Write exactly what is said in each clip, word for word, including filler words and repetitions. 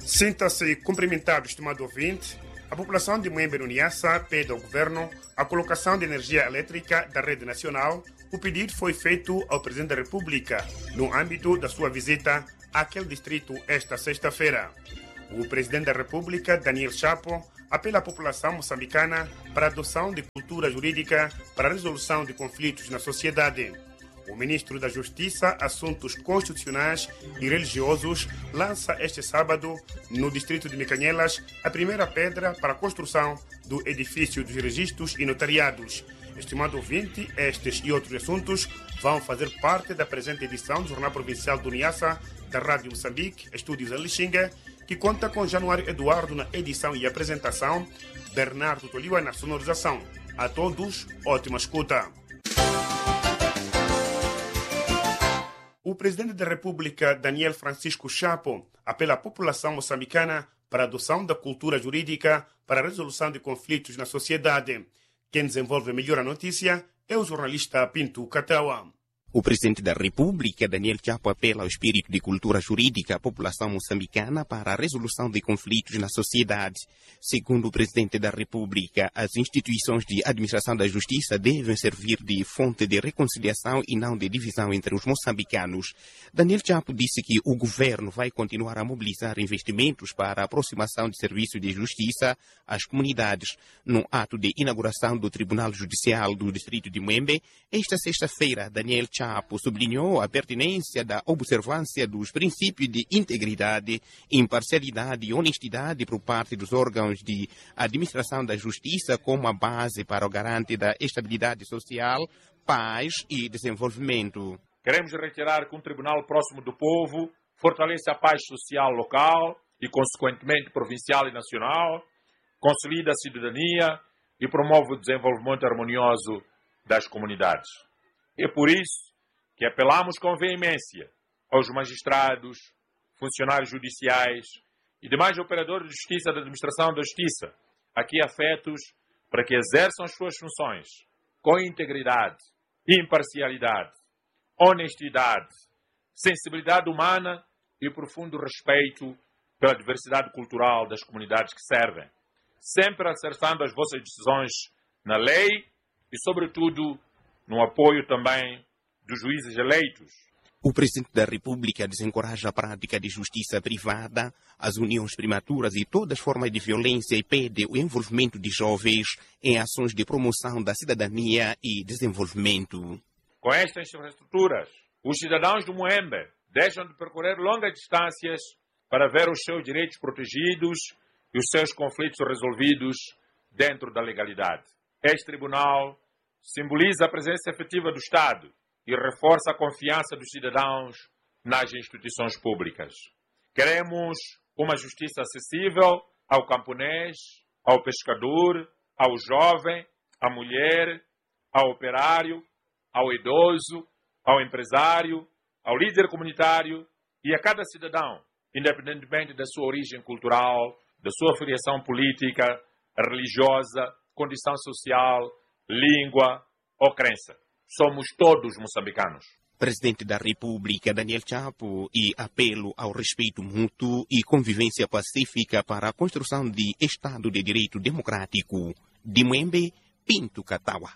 Sinta-se cumprimentado, estimado ouvinte. A população de Moembe no Niassa pede ao governo a colocação de energia elétrica da rede nacional. O pedido foi feito ao Presidente da República no âmbito da sua visita àquele distrito esta sexta-feira. O Presidente da República, Daniel Chapo, apela à população moçambicana para a adoção de cultura jurídica para a resolução de conflitos na sociedade. O Ministro da Justiça, Assuntos Constitucionais e Religiosos lança este sábado, no distrito de Mecanhelas, a primeira pedra para a construção do edifício dos registros e notariados. Estimado ouvinte, estes e outros assuntos vão fazer parte da presente edição do Jornal Provincial do Niassa, da Rádio Moçambique, Estúdios em Lixinga, que conta com Januário Eduardo na edição e apresentação, Bernardo Toliwa na sonorização. A todos, ótima escuta. O Presidente da República, Daniel Francisco Chapo, apela à população moçambicana para a adoção da cultura jurídica para a resolução de conflitos na sociedade. Quem desenvolve melhor a notícia é o jornalista Pinto Katawa. O Presidente da República, Daniel Chapo, apela ao espírito de cultura jurídica à população moçambicana para a resolução de conflitos na sociedade. Segundo o Presidente da República, as instituições de administração da justiça devem servir de fonte de reconciliação e não de divisão entre os moçambicanos. Daniel Chapo disse que o governo vai continuar a mobilizar investimentos para a aproximação de serviços de justiça às comunidades. No ato de inauguração do Tribunal Judicial do Distrito de Moembe, esta sexta-feira, Daniel Chapo Chapo sublinhou a pertinência da observância dos princípios de integridade, imparcialidade e honestidade por parte dos órgãos de administração da justiça como a base para o garante da estabilidade social, paz e desenvolvimento. Queremos reiterar que um tribunal próximo do povo fortalece a paz social local e, consequentemente, provincial e nacional, consolida a cidadania e promove o desenvolvimento harmonioso das comunidades. É por isso que apelamos com veemência aos magistrados, funcionários judiciais e demais operadores de justiça da administração da justiça, aqui afetos, para que exerçam as suas funções com integridade, imparcialidade, honestidade, sensibilidade humana e profundo respeito pela diversidade cultural das comunidades que servem, sempre acertando as vossas decisões na lei e, sobretudo, no apoio também dos juízes eleitos. O Presidente da República desencoraja a prática de justiça privada, as uniões primaturas e todas as formas de violência e pede o envolvimento de jovens em ações de promoção da cidadania e desenvolvimento. Com estas infraestruturas, os cidadãos do Moembe deixam de percorrer longas distâncias para ver os seus direitos protegidos e os seus conflitos resolvidos dentro da legalidade. Este tribunal simboliza a presença efetiva do Estado e reforça a confiança dos cidadãos nas instituições públicas. Queremos uma justiça acessível ao camponês, ao pescador, ao jovem, à mulher, ao operário, ao idoso, ao empresário, ao líder comunitário e a cada cidadão, independentemente da sua origem cultural, da sua filiação política, religiosa, condição social, língua ou crença. Somos todos moçambicanos. Presidente da República, Daniel Chapo, e apelo ao respeito mútuo e convivência pacífica para a construção de Estado de Direito Democrático. De Moembe, Pinto Katawa.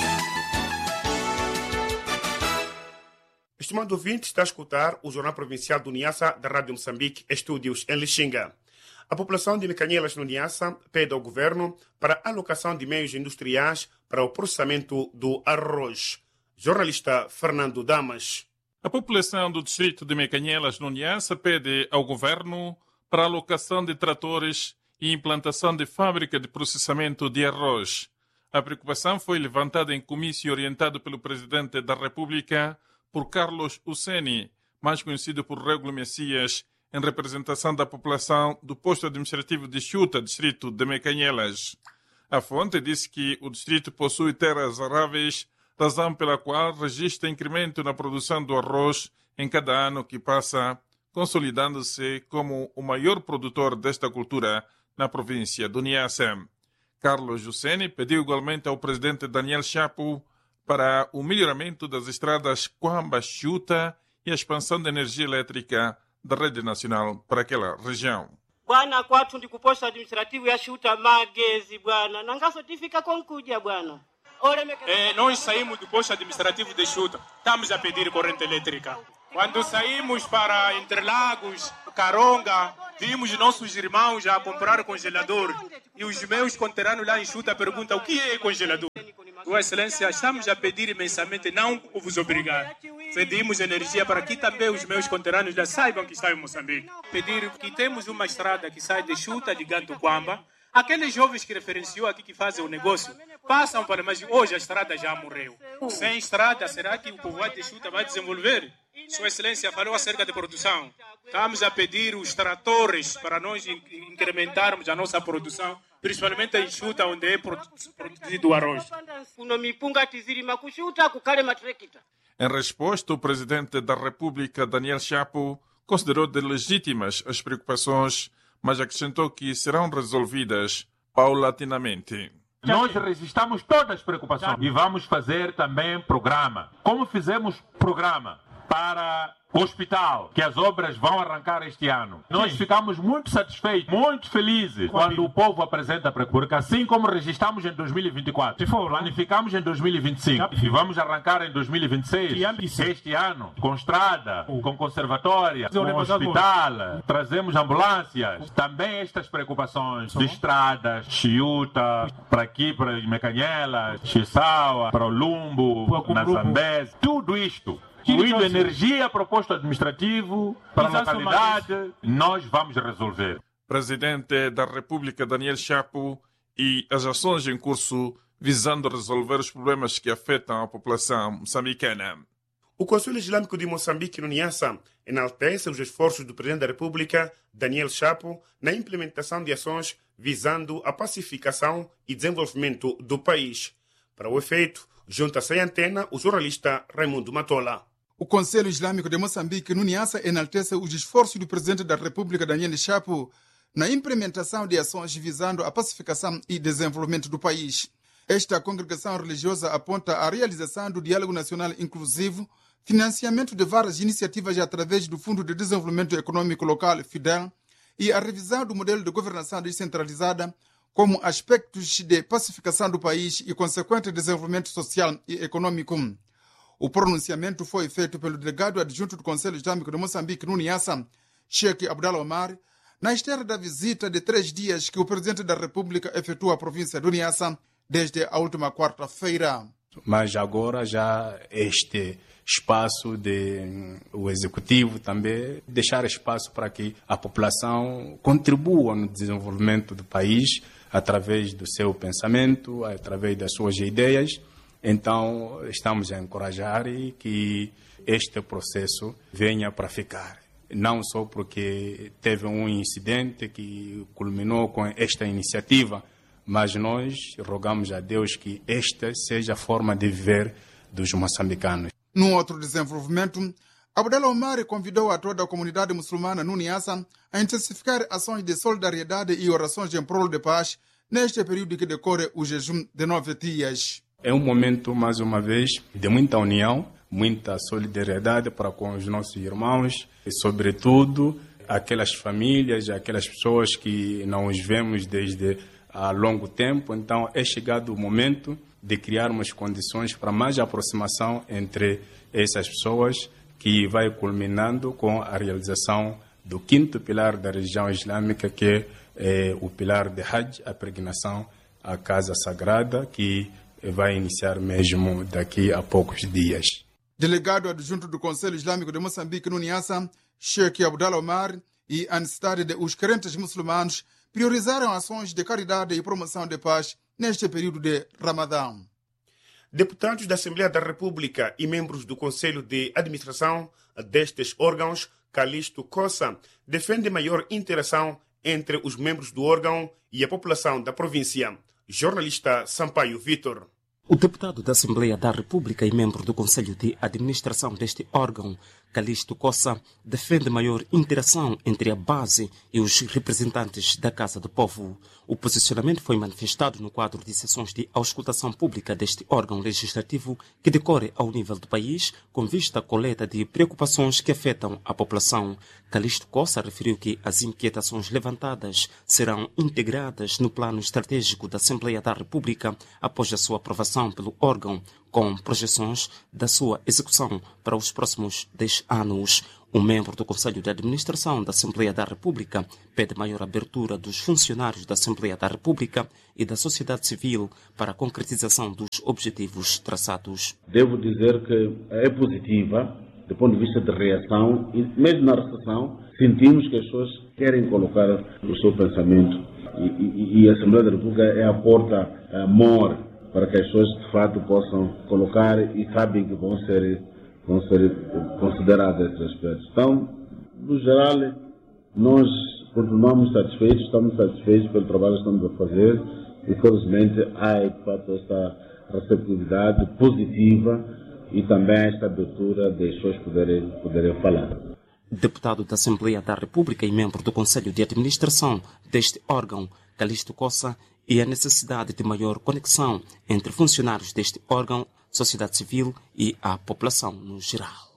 Estimado ouvinte, está a escutar o Jornal Provincial do Niassa da Rádio Moçambique, Estúdios em Lixinga. A população de Mecanhelas no Niassa pede ao governo para a alocação de meios industriais para o processamento do arroz. Jornalista Fernando Damas. A população do distrito de Mecanhelas no Niassa pede ao governo para a alocação de tratores e implantação de fábrica de processamento de arroz. A preocupação foi levantada em comício orientado pelo Presidente da República por Carlos Uceni, mais conhecido por Regulo Messias, em representação da população do posto administrativo de Xuta, distrito de Mecanhelas. A fonte disse que o distrito possui terras aráveis, razão pela qual registra incremento na produção do arroz em cada ano que passa, consolidando-se como o maior produtor desta cultura na província do Niassa. Carlos Jusseni pediu igualmente ao presidente Daniel Chapo para o melhoramento das estradas Coamba-Xuta e a expansão da energia elétrica da rede nacional para aquela região. Bwana kwatu ndikuposta administrativo ya Shuta magezi bwana. Nangaso tifika konkuja bwana. É, nós saímos do posto administrativo de Shuta, estamos a pedir corrente elétrica. Quando saímos para Interlagos, Caronga, vimos nossos irmãos a comprar congelador e os meus conterrâneos lá em Shuta perguntam o que é congelador. Sua Excelência, estamos a pedir imensamente, não vos obrigar. Pedimos energia para que também os meus conterrâneos já saibam que estão em Moçambique. Pedir que temos uma estrada que sai de Shuta ligando Quamba. Aqueles jovens que referenciou aqui que fazem o negócio passam para, mas hoje a estrada já morreu. Sem estrada, será que o povoado de Shuta vai desenvolver? Sua Excelência falou acerca de produção. Estamos a pedir os tratores para nós incrementarmos a nossa produção, principalmente em Shuta, onde é produzido o arroz. Em resposta, o presidente da República, Daniel Chapo, considerou de legítimas as preocupações, mas acrescentou que serão resolvidas paulatinamente. Nós registramos todas as preocupações e vamos fazer também programa. Como fizemos programa para o hospital, que as obras vão arrancar este ano. Nós ficamos muito satisfeitos, muito felizes quando o povo apresenta a procura, assim como registramos em dois mil e vinte e quatro. Planificamos em dois mil e vinte e cinco e vamos arrancar em dois mil e vinte e seis. Este ano, com estrada, com conservatória, com hospital, trazemos ambulâncias. Também estas preocupações de estradas, Chiuta, para aqui, para Mecanhela, Chissauá, para o Lumbo, na Zambésia, tudo isto. Incluindo energia, proposto administrativo, para a localidade, nós vamos resolver. Presidente da República, Daniel Chapo, e as ações em curso visando resolver os problemas que afetam a população moçambicana. O Conselho Islâmico de Moçambique, no Niassa, enaltece os esforços do Presidente da República, Daniel Chapo, na implementação de ações visando a pacificação e desenvolvimento do país. Para o efeito, junta-se à antena o jornalista Raimundo Matola. O Conselho Islâmico de Moçambique, no Niassa, enaltece os esforços do Presidente da República, Daniel Chapo, na implementação de ações visando a pacificação e desenvolvimento do país. Esta congregação religiosa aponta a realização do Diálogo Nacional Inclusivo, financiamento de várias iniciativas através do Fundo de Desenvolvimento Econômico Local, FIDEL, e a revisão do modelo de governação descentralizada como aspectos de pacificação do país e consequente desenvolvimento social e econômico. O pronunciamento foi feito pelo delegado adjunto do Conselho Islâmico de Moçambique, no Niassa, Sheikh Abdallah Omar, na esteira da visita de três dias que o Presidente da República efetua à província do Niassa desde a última quarta-feira. Mas agora já este espaço de o Executivo também deixar espaço para que a população contribua no desenvolvimento do país através do seu pensamento, através das suas ideias. Então, estamos a encorajar que este processo venha para ficar. Não só porque teve um incidente que culminou com esta iniciativa, mas nós rogamos a Deus que esta seja a forma de viver dos moçambicanos. Num outro desenvolvimento, Abdallah Omar convidou a toda a comunidade muçulmana no Niassa a intensificar ações de solidariedade e orações em prol de paz neste período que decorre o jejum de nove dias. É um momento, mais uma vez, de muita união, muita solidariedade para com os nossos irmãos e, sobretudo, aquelas famílias, aquelas pessoas que não os vemos desde há longo tempo. Então, é chegado o momento de criarmos condições para mais aproximação entre essas pessoas, que vai culminando com a realização do quinto pilar da religião islâmica, que é o pilar de Hajj, a peregrinação à Casa Sagrada, que vai iniciar mesmo daqui a poucos dias. Delegado adjunto do Conselho Islâmico de Moçambique, no Niassa, Sheikh Abdallah Omar, e a necessidade de os crentes muçulmanos priorizaram ações de caridade e promoção de paz neste período de Ramadão. Deputados da Assembleia da República e membros do Conselho de Administração destes órgãos, Calixto Coça, defendem maior interação entre os membros do órgão e a população da província. Jornalista Sampaio Vitor. O deputado da Assembleia da República e membro do Conselho de Administração deste órgão, Calixto Coça defende maior interação entre a base e os representantes da Casa do Povo. O posicionamento foi manifestado no quadro de sessões de auscultação pública deste órgão legislativo que decorre ao nível do país, com vista à coleta de preocupações que afetam a população. Calixto Coça referiu que as inquietações levantadas serão integradas no plano estratégico da Assembleia da República após a sua aprovação pelo órgão, com projeções da sua execução para os próximos dez anos. Um membro do Conselho de Administração da Assembleia da República pede maior abertura dos funcionários da Assembleia da República e da sociedade civil para a concretização dos objetivos traçados. Devo dizer que é positiva, do ponto de vista de reação, e mesmo na recessão, sentimos que as pessoas querem colocar o seu pensamento e, e, e a Assembleia da República é a porta maior para que as pessoas de fato possam colocar e sabem que vão ser vão ser consideradas esses aspectos. Então, no geral, nós continuamos satisfeitos, estamos satisfeitos pelo trabalho que estamos a fazer e, felizmente, há, de fato, esta receptividade positiva e também esta abertura de pessoas poderem, poderem falar. Deputado da Assembleia da República e membro do Conselho de Administração deste órgão, Calixto Coça, e a necessidade de maior conexão entre funcionários deste órgão, sociedade civil e a população no geral.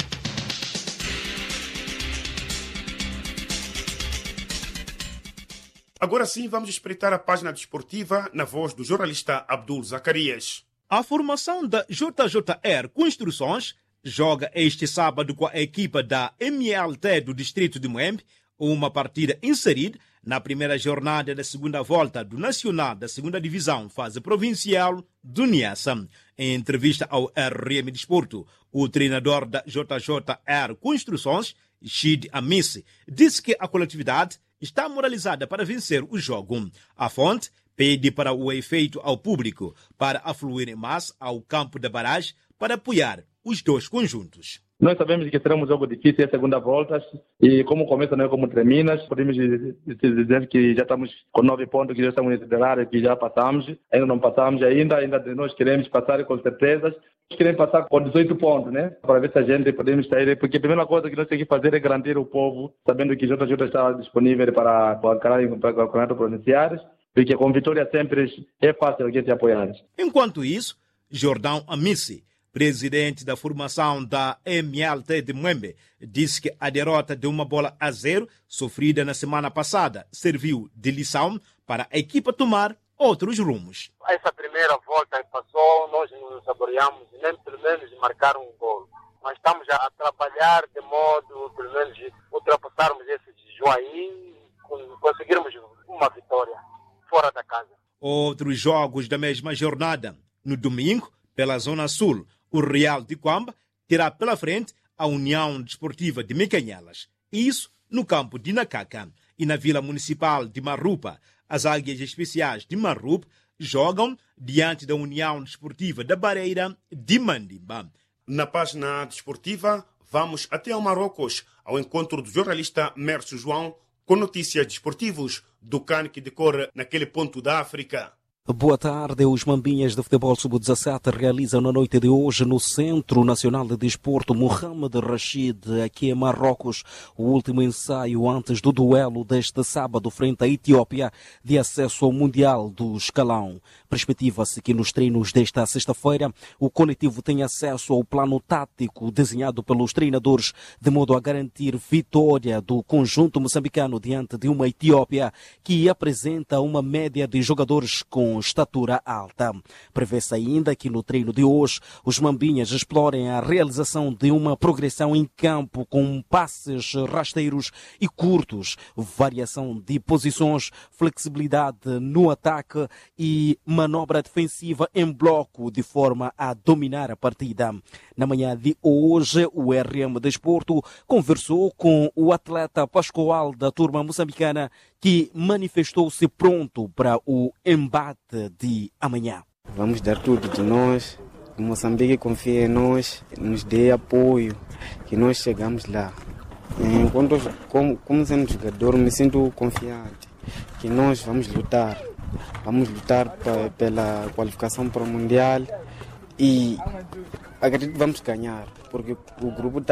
Agora sim, vamos espreitar a página desportiva na voz do jornalista Abdul Zacarias. A formação da J J R Construções joga este sábado com a equipa da M L T do distrito de Moembe, uma partida inserida na primeira jornada da segunda volta do Nacional da segunda Divisão, fase provincial do Niassa. Em entrevista ao R M Desporto, o treinador da J J R Construções, Shid Amissi, disse que a coletividade está moralizada para vencer o jogo. A fonte pede para o efeito ao público para afluir em massa ao campo da barragem para apoiar os dois conjuntos. Nós sabemos que será um jogo difícil a segunda volta e como começa não é como termina. Podemos dizer que já estamos com nove pontos, que já estamos em que já passamos, ainda não passamos ainda, ainda nós queremos passar com certeza. Nós queremos passar com dezoito pontos, né? Para ver se a gente podemos sair, porque a primeira coisa que nós temos que fazer é garantir o povo, sabendo que o J J está disponível para o campeonato provinciais, porque com vitória sempre é fácil alguém se apoiar. Enquanto isso, Jordão Amissi, presidente da formação da M L T de Moembe, disse que a derrota de uma bola a zero, sofrida na semana passada, serviu de lição para a equipa tomar outros rumos. Essa primeira volta que passou, nós não saboreamos nem pelo menos marcar um gol. Mas estamos a trabalhar de modo, pelo menos, ultrapassarmos esse desvio aí e conseguirmos uma vitória fora da casa. Outros jogos da mesma jornada. No domingo, pela Zona Sul, o Real de Quamba terá pela frente a União Desportiva de Mecanhelas. Isso no campo de Nacaca. E na Vila Municipal de Marrupa, as Águias Especiais de Marrupa jogam diante da União Desportiva da Bareira de Mandimba. Na página desportiva, vamos até ao Marrocos, ao encontro do jornalista Mércio João, com notícias desportivas do C A N que decorre naquele ponto da África. Boa tarde. Os Mambinhas de Futebol sub dezassete realizam na noite de hoje no Centro Nacional de Desporto Mohamed Rashid, aqui em Marrocos, o último ensaio antes do duelo deste sábado frente à Etiópia de acesso ao Mundial do Escalão. Perspectiva-se que nos treinos desta sexta-feira o coletivo tenha acesso ao plano tático desenhado pelos treinadores de modo a garantir vitória do conjunto moçambicano diante de uma Etiópia que apresenta uma média de jogadores com estatura alta. Prevê-se ainda que no treino de hoje os Mambinhas explorem a realização de uma progressão em campo com passes rasteiros e curtos, variação de posições, flexibilidade no ataque e manobra defensiva em bloco de forma a dominar a partida. Na manhã de hoje, o R M Desporto conversou com o atleta Pascoal da turma moçambicana que manifestou-se pronto para o embate de amanhã. Vamos dar tudo de nós, o Moçambique confia em nós, nos dê apoio, que nós chegamos lá. Enquanto, como, como sendo jogador, me sinto confiante, que nós vamos lutar, vamos lutar pra, pela qualificação para o Mundial e acredito que vamos ganhar, porque o grupo está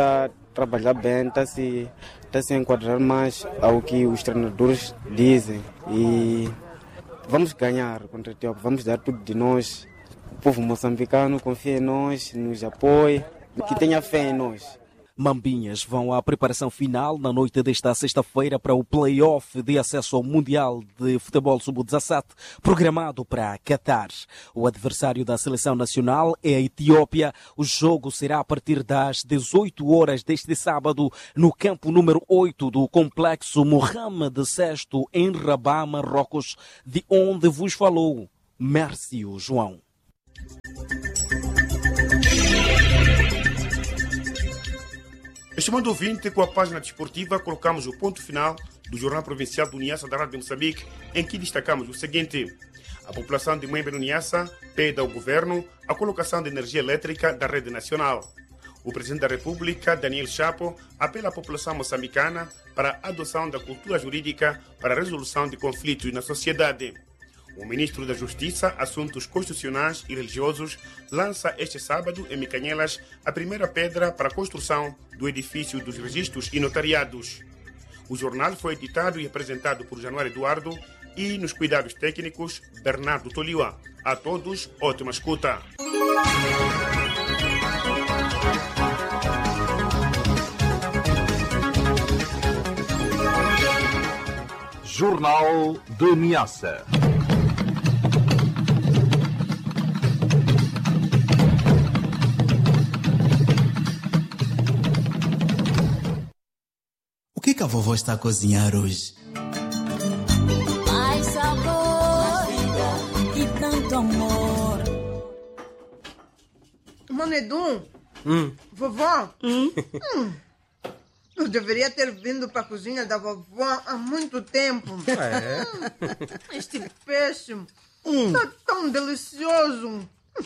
trabalhar bem, está se, tá se enquadrar mais ao que os treinadores dizem. E vamos ganhar contra a Etiópia, vamos dar tudo de nós. O povo moçambicano confia em nós, nos apoia, que tenha fé em nós. Mambinhas vão à preparação final na noite desta sexta-feira para o play-off de acesso ao Mundial de Futebol sub dezassete, programado para Qatar. O adversário da seleção nacional é a Etiópia. O jogo será a partir das dezoito horas deste sábado no campo número oito do complexo Mohamed sexto em Rabat, Marrocos, de onde vos falou Mércio João. Estimado ouvinte, com a página desportiva, colocamos o ponto final do Jornal Provincial do Niassa da Rádio de Moçambique, em que destacamos o seguinte: a população de Moembe no Niassa pede ao governo a colocação de energia elétrica da rede nacional. O presidente da República, Daniel Chapo, apela à população moçambicana para a adoção da cultura jurídica para a resolução de conflitos na sociedade. O ministro da Justiça, Assuntos Constitucionais e Religiosos, lança este sábado em Mecanhelas a primeira pedra para a construção do edifício dos registros e notariados. O jornal foi editado e apresentado por Januário Eduardo e nos cuidados técnicos Bernardo Toliwa. A todos, ótima escuta. Jornal de Niassa. O que, que a vovó está a cozinhar hoje? Mais sabor e tanto amor. Monedum, Hum. vovó, hum? Hum. Eu deveria ter vindo para a cozinha da vovó há muito tempo. É? Hum. Este peixe Hum. está tão delicioso.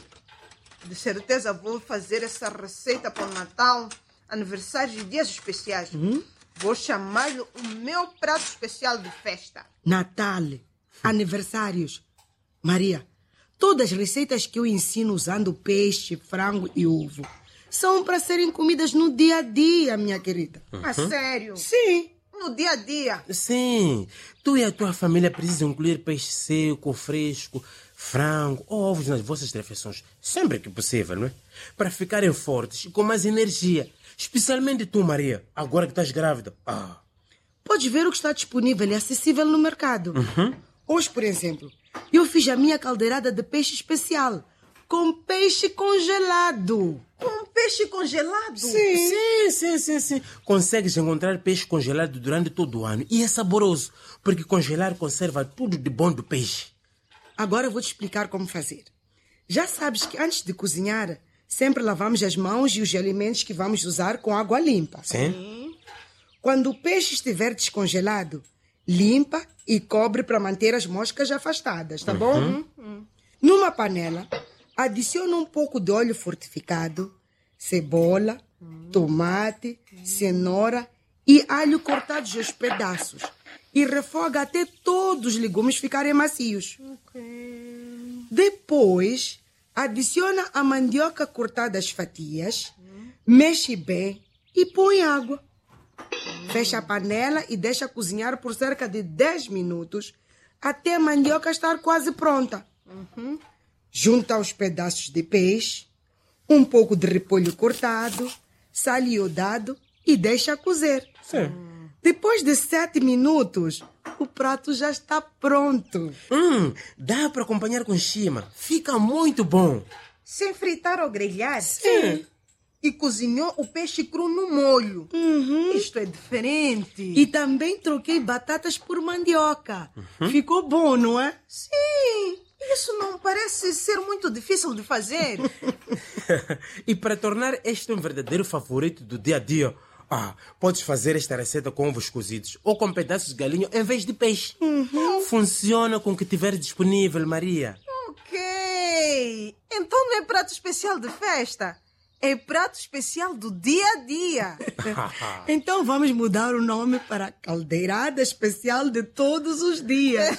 De certeza vou fazer essa receita para o Natal, aniversários e dias especiais. Hum? Vou chamar-lhe o meu prato especial de festa. Natal, aniversários. Maria, todas as receitas que eu ensino usando peixe, frango e ovo são para serem comidas no dia a dia, minha querida. A sério? Sim. No dia a dia? Sim. Tu e a tua família precisam incluir peixe seco, fresco, frango ou ovos nas vossas refeições, sempre que possível, não é? Para ficarem fortes e com mais energia. Especialmente tu, Maria, agora que estás grávida. Ah. Podes ver o que está disponível e acessível no mercado. Uhum. Hoje, por exemplo, eu fiz a minha caldeirada de peixe especial, com peixe congelado. Com peixe congelado? Sim. Sim, sim, sim, sim. Consegues encontrar peixe congelado durante todo o ano. E é saboroso, porque congelar conserva tudo de bom do peixe. Agora eu vou te explicar como fazer. Já sabes que antes de cozinhar, sempre lavamos as mãos e os alimentos que vamos usar com água limpa. Sim. Quando o peixe estiver descongelado, limpa e cobre para manter as moscas afastadas, tá bom? Uhum. Uhum. Numa panela, adiciona um pouco de óleo fortificado, cebola, uhum. tomate, uhum. cenoura e alho cortados aos pedaços. E refoga até todos os legumes ficarem macios. Okay. Depois, adiciona a mandioca cortada às fatias, uhum. mexe bem e põe água. Uhum. Fecha a panela e deixa cozinhar por cerca de dez minutos até a mandioca estar quase pronta. Uhum. Junta os pedaços de peixe, um pouco de repolho cortado, sal iodado e deixa cozer. Sim. Depois de sete minutos, o prato já está pronto. Hum, dá para acompanhar com chima. Fica muito bom. Sem fritar ou grelhar? Sim. E cozinhou o peixe cru no molho. Uhum. Isto é diferente. E também troquei batatas por mandioca. Uhum. Ficou bom, não é? Sim. Isso não parece ser muito difícil de fazer. E para tornar este um verdadeiro favorito do dia a dia, ah, podes fazer esta receita com ovos cozidos ou com pedaços de galinha em vez de peixe. Uhum. Funciona com o que tiver disponível, Maria. Ok. Então não é prato especial de festa. É prato especial do dia a dia. Então vamos mudar o nome para caldeirada especial de todos os dias.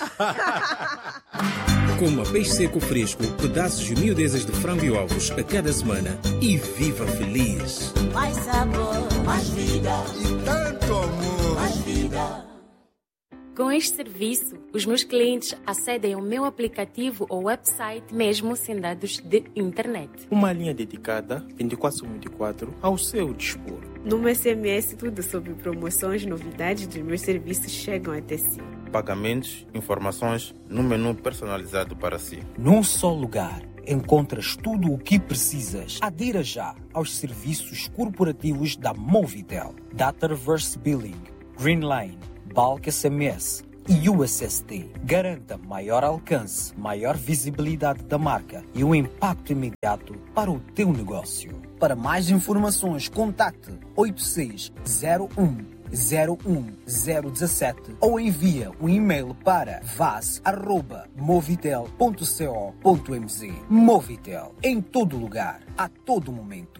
Coma peixe seco fresco, pedaços e miudezas de frango e ovos a cada semana e viva feliz. Mais sabor. mais vida e tanto amor. Mais vida. Com este serviço, os meus clientes acedem ao meu aplicativo ou website mesmo sem dados de internet. Uma linha dedicada vinte e quatro sobre vinte e quatro ao seu dispor. No meu S M S, tudo sobre promoções e novidades dos meus serviços chegam até si. Pagamentos, informações no menu personalizado para si. Num só lugar encontras tudo o que precisas. Adira já aos serviços corporativos da Movitel. Data Reverse Billing, Greenline, Bulk S M S e U S S D. Garanta maior alcance, maior visibilidade da marca e um impacto imediato para o teu negócio. Para mais informações, contacte oito seis zero um zero um zero um sete ou envia um e-mail para vas arroba movitel ponto co ponto mz. Movitel, em todo lugar, a todo momento.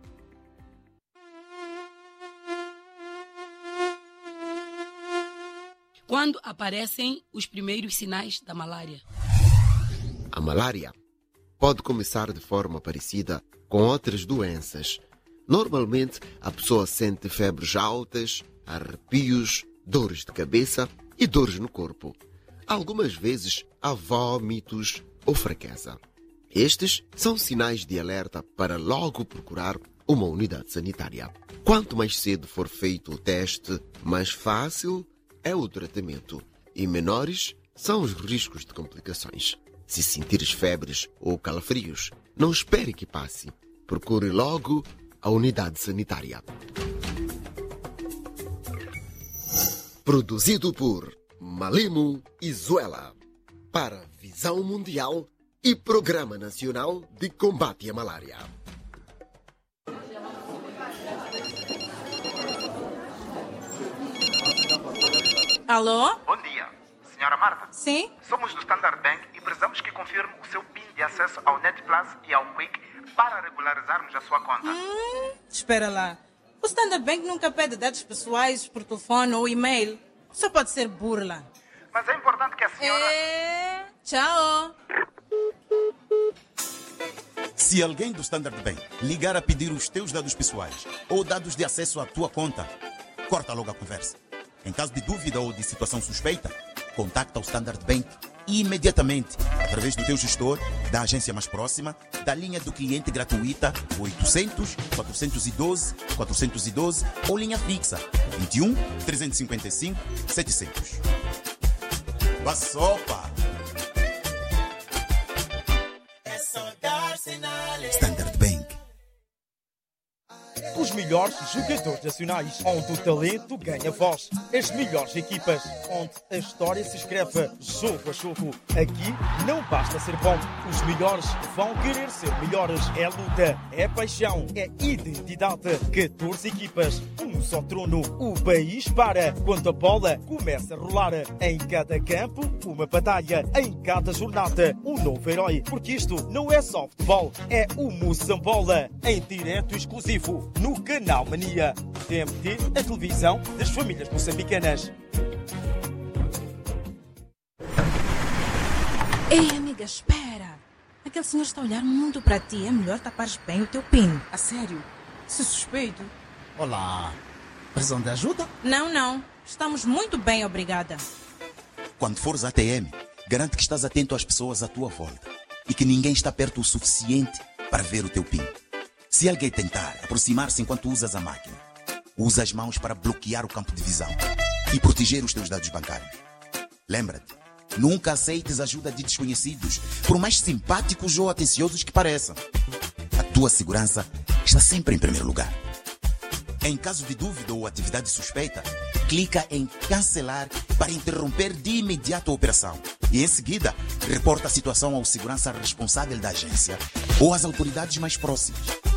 Quando aparecem os primeiros sinais da malária? A malária pode começar de forma parecida com outras doenças. Normalmente, a pessoa sente febres altas, arrepios, dores de cabeça e dores no corpo. Algumas vezes, há vômitos ou fraqueza. Estes são sinais de alerta para logo procurar uma unidade sanitária. Quanto mais cedo for feito o teste, mais fácil é o tratamento e menores são os riscos de complicações. Se sentires febres ou calafrios, não espere que passe. Procure logo a unidade sanitária. Produzido por Malimo e Zuela para Visão Mundial e Programa Nacional de Combate à Malária. Alô? Bom dia. Senhora Marta? Sim? Somos do Standard Bank e precisamos que confirme o seu P I N de acesso ao NetPlus e ao Quick para regularizarmos a sua conta. Hum, espera lá. O Standard Bank nunca pede dados pessoais por telefone ou e-mail. Só pode ser burla. Mas é importante que a senhora... É... Tchau. Se alguém do Standard Bank ligar a pedir os teus dados pessoais ou dados de acesso à tua conta, corta logo a conversa. Em caso de dúvida ou de situação suspeita, contacta o Standard Bank imediatamente, através do teu gestor, da agência mais próxima, da linha do cliente gratuita oitocentos, quatrocentos e doze, quatrocentos e doze ou linha fixa vinte e um, trezentos e cinquenta e cinco, setecentos. Bassopa! É só dar sinais. Standard Bank. Os melhores jogadores nacionais, onde o talento ganha voz. As melhores equipas, onde a história se escreve jogo a jogo. Aqui não basta ser bom. Os melhores vão querer ser melhores. É luta, é paixão, é identidade. catorze equipas, um só trono. O país para quando a bola começa a rolar. Em cada campo, uma batalha. Em cada jornada, um novo herói. Porque isto não é só futebol, é o Moçambola. Em direto exclusivo, no Canal Mania. T M T, a televisão das famílias moçambicanas. Ei, amiga, espera. Aquele senhor está a olhar muito para ti. É melhor tapares bem o teu pino. A sério? Se suspeito. Olá. Precisam de ajuda? Não, não. Estamos muito bem, obrigada. Quando fores à T M, garante que estás atento às pessoas à tua volta e que ninguém está perto o suficiente para ver o teu pino. Se alguém tentar aproximar-se enquanto usas a máquina, usa as mãos para bloquear o campo de visão e proteger os teus dados bancários. Lembra-te, nunca aceites ajuda de desconhecidos, por mais simpáticos ou atenciosos que pareçam. A tua segurança está sempre em primeiro lugar. Em caso de dúvida ou atividade suspeita, clica em cancelar para interromper de imediato a operação e, em seguida, reporta a situação ao segurança responsável da agência ou às autoridades mais próximas.